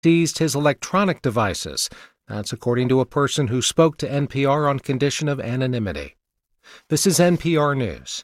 seized his electronic devices. That's according to a person who spoke to NPR on condition of anonymity. This is NPR News.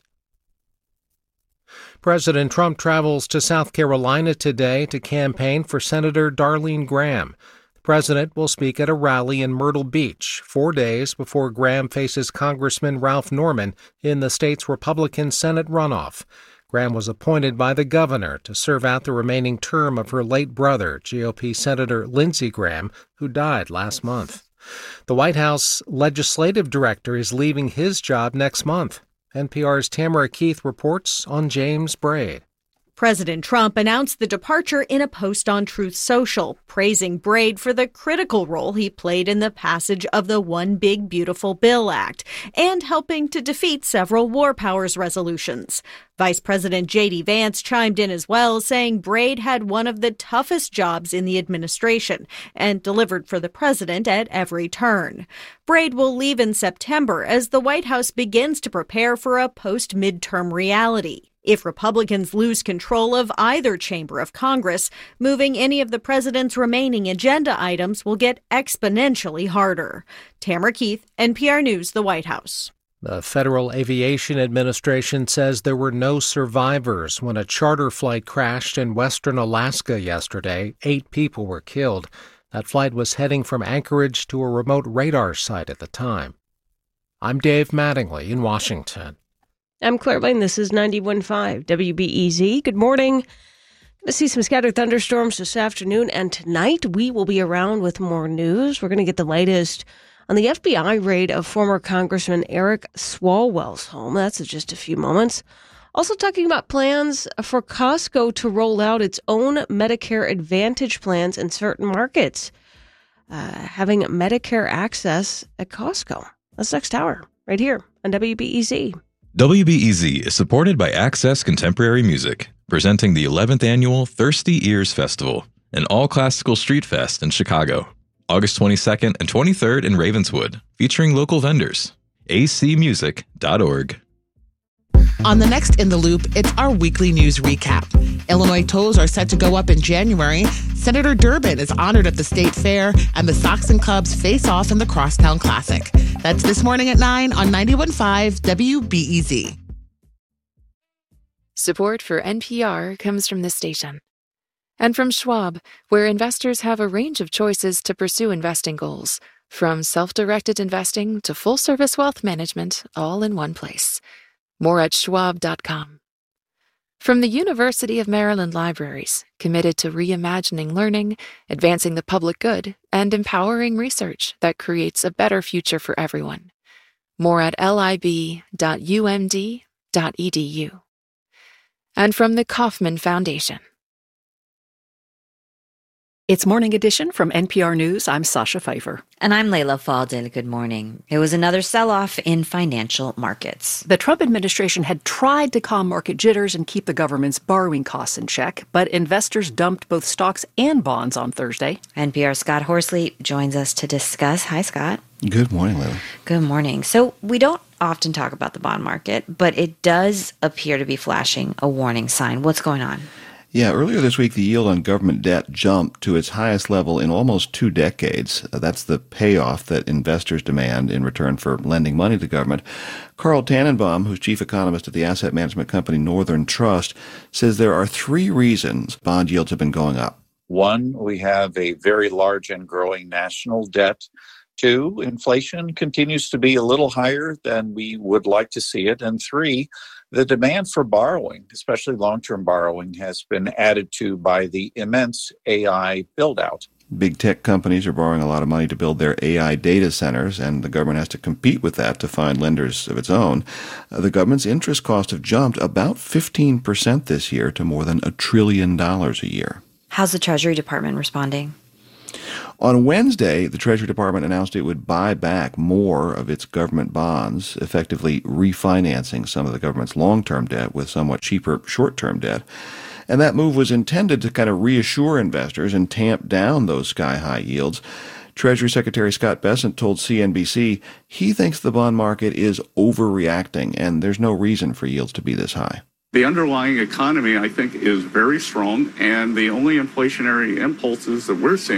President Trump travels to South Carolina today to campaign for Senator Darlene Graham. The president will speak at a rally in Myrtle Beach 4 days before Graham faces Congressman Ralph Norman in the state's Republican Senate runoff. Graham was appointed by the governor to serve out the remaining term of her late brother, GOP Senator Lindsey Graham, who died last month. The White House legislative director is leaving his job next month. NPR's Tamara Keith reports on James Braid. President Trump announced the departure in a post on Truth Social, praising Braid for the critical role he played in the passage of the One Big Beautiful Bill Act and helping to defeat several war powers resolutions. Vice President J.D. Vance chimed in as well, saying Braid had one of the toughest jobs in the administration and delivered for the president at every turn. Braid will leave in September as the White House begins to prepare for a post-midterm reality. If Republicans lose control of either chamber of Congress, moving any of the president's remaining agenda items will get exponentially harder. Tamara Keith, NPR News, the White House. The Federal Aviation Administration says there were no survivors when a charter flight crashed in western Alaska yesterday. 8 people were killed. That flight was heading from Anchorage to a remote radar site at the time. I'm Dave Mattingly in Washington. I'm Claire Lane. This is 91.5 WBEZ. Good morning. Going to see some scattered thunderstorms this afternoon, and tonight we will be around with more news. We're going to get the latest on the FBI raid of former Congressman Eric Swalwell's home. That's in just a few moments. Also talking about plans for Costco to roll out its own Medicare Advantage plans in certain markets. Having Medicare access at Costco. That's next hour, right here on WBEZ. WBEZ is supported by Access Contemporary Music, presenting the 11th annual Thirsty Ears Festival, an all-classical street fest in Chicago, August 22nd and 23rd in Ravenswood, featuring local vendors. acmusic.org. On the next In the Loop, it's our weekly news recap. Illinois tolls are set to go up in January. Senator Durbin is honored at the state fair, and the Sox and Cubs face off in the Crosstown Classic. That's this morning at 9 on 91.5 WBEZ. Support for NPR comes from this station. And from Schwab, where investors have a range of choices to pursue investing goals, from self-directed investing to full-service wealth management, all in one place. More at schwab.com. From the University of Maryland Libraries, committed to reimagining learning, advancing the public good, and empowering research that creates a better future for everyone. More at lib.umd.edu. And from the Kauffman Foundation. It's Morning Edition from NPR News. I'm Sasha Pfeiffer. And I'm Layla Faldil. Good morning. It was another sell-off in financial markets. The Trump administration had tried to calm market jitters and keep the government's borrowing costs in check, but investors dumped both stocks and bonds on Thursday. NPR's Scott Horsley joins us to discuss. Hi, Scott. Good morning, Layla. Good morning. So we don't often talk about the bond market, but it does appear to be flashing a warning sign. What's going on? Yeah, earlier this week, the yield on government debt jumped to its highest level in almost 2 decades. That's the payoff that investors demand in return for lending money to government. Carl Tannenbaum, who's chief economist at the asset management company Northern Trust, says there are 3 reasons bond yields have been going up. 1, we have a very large and growing national debt. 2, inflation continues to be a little higher than we would like to see it. And 3, the demand for borrowing, especially long-term borrowing, has been added to by the immense AI build-out. Big tech companies are borrowing a lot of money to build their AI data centers, and the government has to compete with that to find lenders of its own. The government's interest costs have jumped about 15% this year to more than $1 trillion a year. How's the Treasury Department responding? On Wednesday, the Treasury Department announced it would buy back more of its government bonds, effectively refinancing some of the government's long-term debt with somewhat cheaper short-term debt. And that move was intended to kind of reassure investors and tamp down those sky-high yields. Treasury Secretary Scott Bessent told CNBC he thinks the bond market is overreacting and there's no reason for yields to be this high. The underlying economy, I think, is very strong, and the only inflationary impulses that we're seeing